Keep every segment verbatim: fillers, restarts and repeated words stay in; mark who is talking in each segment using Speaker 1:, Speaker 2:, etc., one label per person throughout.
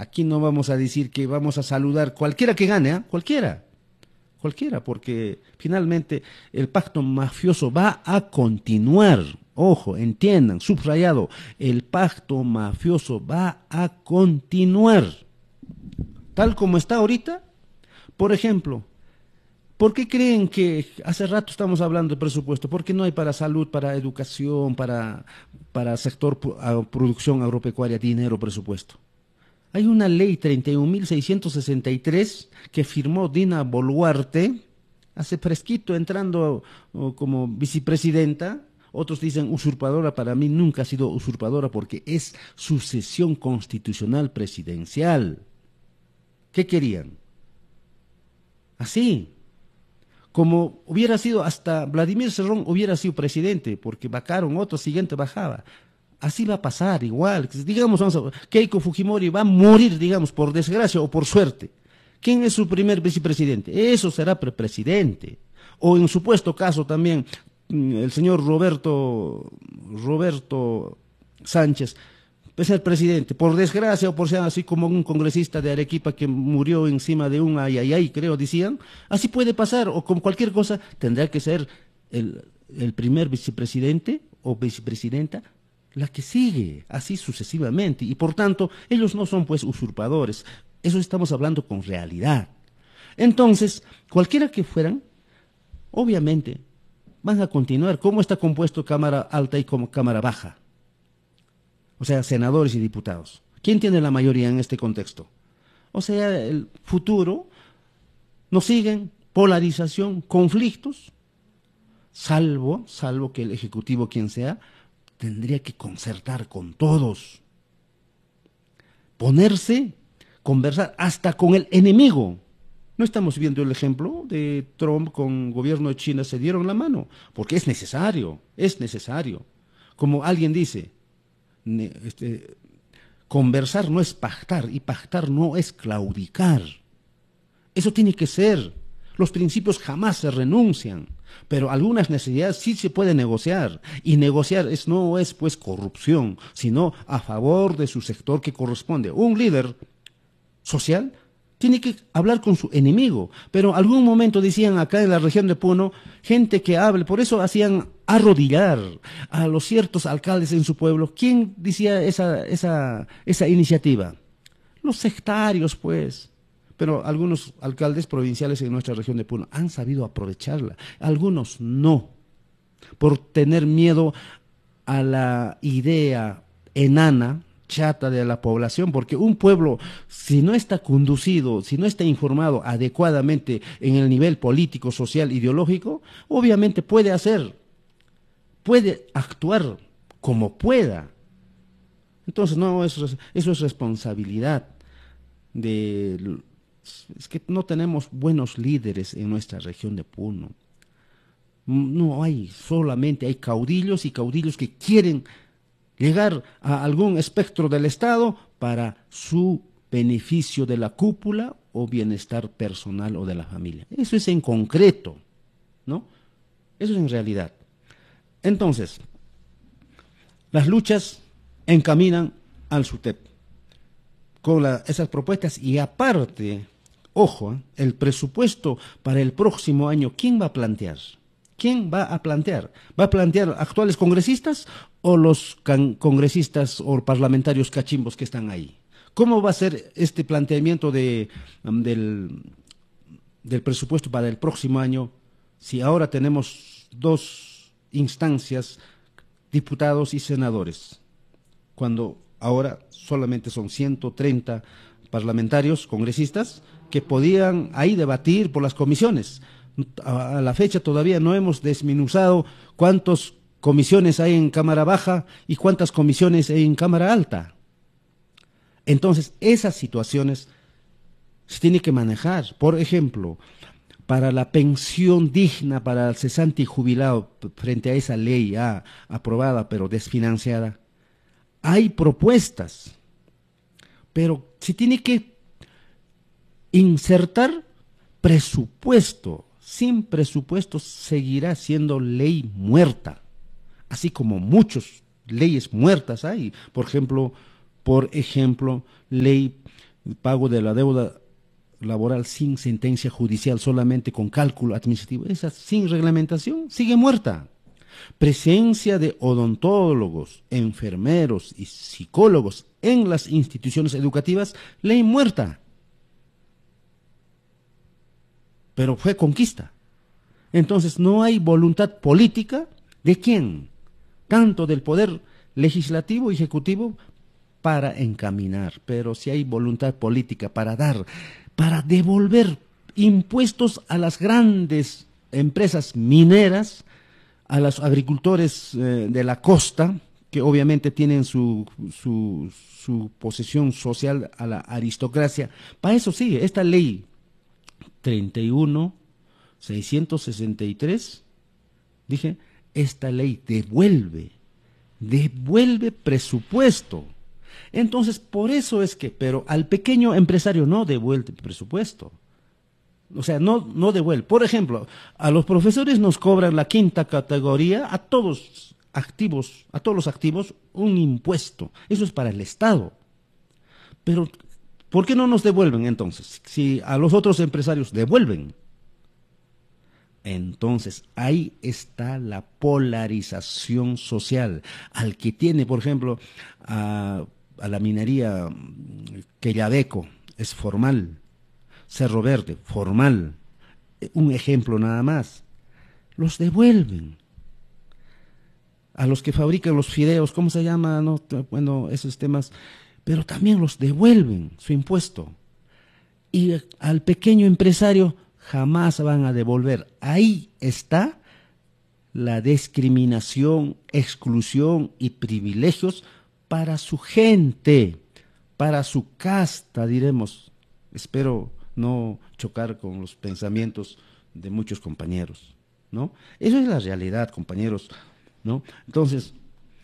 Speaker 1: Aquí no vamos a decir que vamos a saludar cualquiera que gane, ¿eh? Cualquiera, cualquiera, porque finalmente el pacto mafioso va a continuar. Ojo, entiendan, subrayado, el pacto mafioso va a continuar. Tal como está ahorita, por ejemplo, ¿por qué creen que hace rato estamos hablando de presupuesto? Porque no hay para salud, para educación, para, para sector pu- a- producción agropecuaria, dinero, presupuesto. Hay una ley treinta y un mil seiscientos sesenta y tres que firmó Dina Boluarte hace fresquito entrando oh, como vicepresidenta. Otros dicen usurpadora, para mí nunca ha sido usurpadora porque es sucesión constitucional presidencial. ¿Qué querían? Así. Como hubiera sido hasta Vladimir Cerrón hubiera sido presidente, porque vacaron, otro siguiente bajaba. Así va a pasar igual. Digamos, vamos a, Keiko Fujimori va a morir, digamos, por desgracia o por suerte. ¿Quién es su primer vicepresidente? Eso será pre- presidente. O en supuesto caso también, mm, el señor Roberto, Roberto Sánchez, es el presidente, por desgracia o por ser así como un congresista de Arequipa que murió encima de un ayayay, creo, decían, así puede pasar, o con cualquier cosa, tendrá que ser el, el primer vicepresidente o vicepresidenta la que sigue, así sucesivamente, y por tanto, ellos no son pues usurpadores, eso estamos hablando con realidad. Entonces, cualquiera que fueran, obviamente, van a continuar. ¿Cómo está compuesto Cámara Alta y como Cámara Baja? O sea, senadores y diputados. ¿Quién tiene la mayoría en este contexto? O sea, el futuro nos siguen polarización, conflictos, salvo, salvo que el Ejecutivo, quien sea, tendría que concertar con todos, ponerse, conversar hasta con el enemigo. No estamos viendo el ejemplo de Trump con gobierno de China, se dieron la mano, porque es necesario, es necesario. Como alguien dice, ne- este, conversar no es pactar y pactar no es claudicar. Eso tiene que ser. Los principios jamás se renuncian, pero algunas necesidades sí se puede negociar. Y negociar es, no es pues corrupción, sino a favor de su sector que corresponde. Un líder social tiene que hablar con su enemigo. Pero algún momento decían acá en la región de Puno, gente que hable, por eso hacían arrodillar a los ciertos alcaldes en su pueblo. ¿Quién decía esa, esa, esa iniciativa? Los sectarios, pues. Pero algunos alcaldes provinciales en nuestra región de Puno han sabido aprovecharla, algunos no, por tener miedo a la idea enana, chata de la población, porque un pueblo, si no está conducido, si no está informado adecuadamente en el nivel político, social, ideológico, obviamente puede hacer, puede actuar como pueda. Entonces, no, eso es, eso es responsabilidad de... Es que no tenemos buenos líderes en nuestra región de Puno. No hay, solamente hay caudillos y caudillos que quieren llegar a algún espectro del Estado para su beneficio de la cúpula o bienestar personal o de la familia. Eso es en concreto, ¿no? Eso es en realidad. Entonces, las luchas encaminan al SUTEP con la- esas propuestas y aparte, ojo, ¿eh? El presupuesto para el próximo año, ¿quién va a plantear? ¿Quién va a plantear? ¿Va a plantear actuales congresistas o los can- congresistas o parlamentarios cachimbos que están ahí? ¿Cómo va a ser este planteamiento de, um, del, del presupuesto para el próximo año si ahora tenemos dos instancias, diputados y senadores, cuando ahora solamente son ciento treinta parlamentarios, congresistas, que podían ahí debatir por las comisiones? A, a la fecha todavía no hemos desminuzado cuántas comisiones hay en Cámara Baja y cuántas comisiones hay en Cámara Alta. Entonces, esas situaciones se tienen que manejar. Por ejemplo, para la pensión digna para el cesante y jubilado, frente a esa ley ya aprobada pero desfinanciada, hay propuestas, pero se tiene que insertar presupuesto. Sin presupuesto seguirá siendo ley muerta, así como muchas leyes muertas hay. Por ejemplo, por ejemplo, ley el pago de la deuda laboral sin sentencia judicial, solamente con cálculo administrativo, esa sin reglamentación sigue muerta. Presencia de odontólogos, enfermeros y psicólogos en las instituciones educativas, ley muerta. Pero fue conquista. Entonces no hay voluntad política ¿de quién? Tanto del poder legislativo y ejecutivo para encaminar, pero si hay voluntad política para dar, para devolver impuestos a las grandes empresas mineras, a los agricultores eh, de la costa, que obviamente tienen su, su, su posesión social a la aristocracia. Para eso sí, esta ley treinta y uno, seiscientos sesenta y tres, dije, esta ley devuelve, devuelve presupuesto. Entonces, por eso es que, pero al pequeño empresario no devuelve presupuesto. O sea, no, no devuelve. Por ejemplo, a los profesores nos cobran la quinta categoría, a todos activos, a todos los activos, un impuesto. Eso es para el Estado. Pero, ¿por qué no nos devuelven entonces? Si a los otros empresarios devuelven. Entonces, ahí está la polarización social. Al que tiene, por ejemplo, a, a la minería Quellaveco, es formal. Cerro Verde, formal. Un ejemplo nada más. Los devuelven. A los que fabrican los fideos, ¿cómo se llama? No, bueno, esos temas. Pero también los devuelven su impuesto. Y al pequeño empresario jamás van a devolver. Ahí está la discriminación, exclusión y privilegios para su gente, para su casta, diremos. Espero no chocar con los pensamientos de muchos compañeros, ¿no? Eso es la realidad, compañeros, ¿no? Entonces,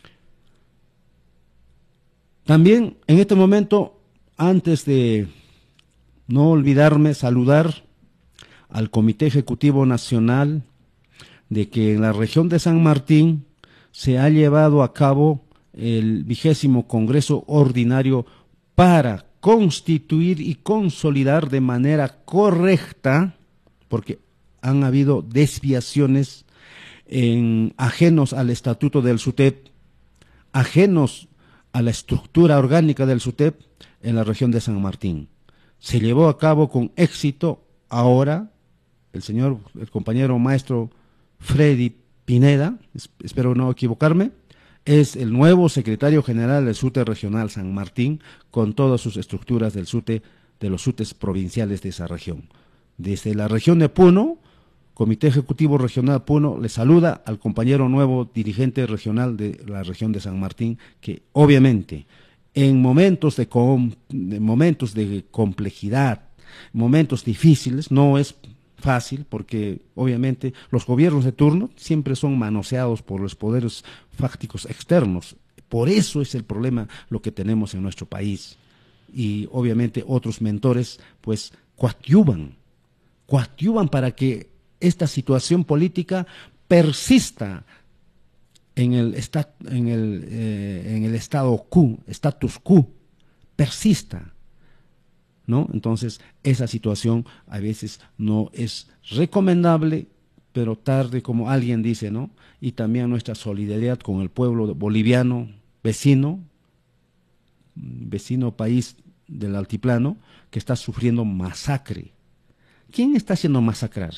Speaker 1: también en este momento, antes de no olvidarme, saludar al Comité Ejecutivo Nacional de que en la región de San Martín se ha llevado a cabo el vigésimo Congreso Ordinario para constituir y consolidar de manera correcta, porque han habido desviaciones en, ajenos al estatuto del SUTEP, ajenos a la estructura orgánica del SUTEP en la región de San Martín. Se llevó a cabo con éxito. Ahora el señor, el compañero maestro Freddy Pineda, espero no equivocarme, es el nuevo secretario general del SUTE Regional San Martín, con todas sus estructuras del SUTE, de los SUTES provinciales de esa región. Desde la región de Puno, Comité Ejecutivo Regional Puno le saluda al compañero nuevo dirigente regional de la región de San Martín, que obviamente en momentos de, com, de momentos de complejidad, momentos difíciles, no es fácil, porque obviamente los gobiernos de turno siempre son manoseados por los poderes fácticos externos. Por eso es el problema lo que tenemos en nuestro país. Y obviamente otros mentores pues coadyuvan, coadyuvan para que esta situación política persista en el, estat, en el, eh, en el estado quo, status quo, persista, ¿no? Entonces, esa situación a veces no es recomendable, pero tarde, como alguien dice, ¿no? Y también nuestra solidaridad con el pueblo boliviano, vecino, vecino país del altiplano, que está sufriendo masacre. ¿Quién está haciendo masacrar?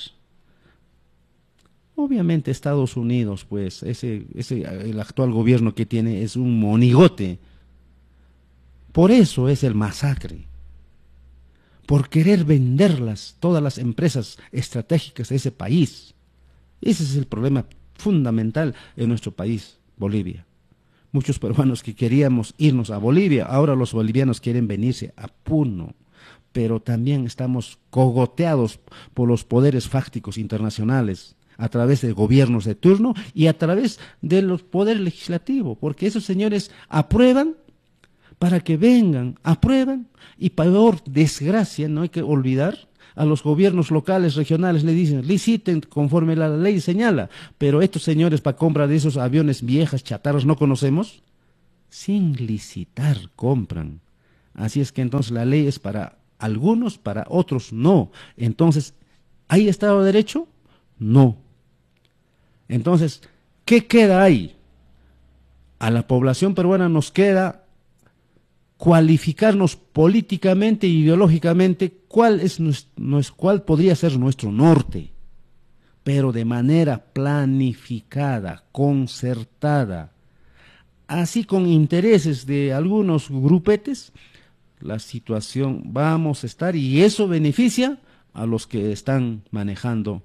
Speaker 1: Obviamente Estados Unidos, pues, ese, ese, el actual gobierno que tiene es un monigote. Por eso es el masacre. Por querer venderlas, todas las empresas estratégicas de ese país. Ese es el problema fundamental en nuestro país, Bolivia. Muchos peruanos que queríamos irnos a Bolivia, ahora los bolivianos quieren venirse a Puno, pero también estamos cogoteados por los poderes fácticos internacionales, a través de gobiernos de turno y a través de los poderes legislativos, porque esos señores aprueban para que vengan, aprueban, y peor desgracia, no hay que olvidar, a los gobiernos locales, regionales, le dicen, liciten conforme la ley señala, pero estos señores para compra de esos aviones viejas, chatarras, no conocemos, sin licitar compran. Así es que entonces la ley es para algunos, para otros no. Entonces, ¿hay Estado de Derecho? No. Entonces, ¿qué queda ahí? A la población peruana nos queda cualificarnos políticamente e ideológicamente cuál es nuestro, cuál podría ser nuestro norte, pero de manera planificada, concertada, así con intereses de algunos grupetes, la situación vamos a estar y eso beneficia a los que están manejando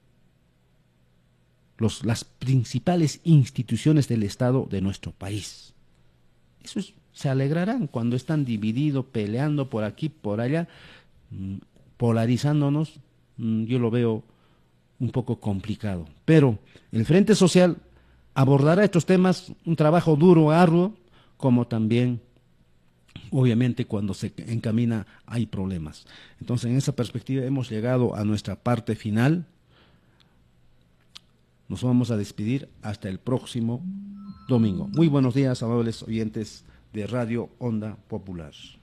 Speaker 1: los, las principales instituciones del Estado de nuestro país. Eso es, se alegrarán cuando están divididos, peleando por aquí, por allá, polarizándonos. Yo lo veo un poco complicado. Pero el Frente Social abordará estos temas, un trabajo duro, arduo, como también, obviamente, cuando se encamina hay problemas. Entonces, en esa perspectiva hemos llegado a nuestra parte final. Nos vamos a despedir hasta el próximo domingo. Muy buenos días, amables oyentes de Radio Onda Popular.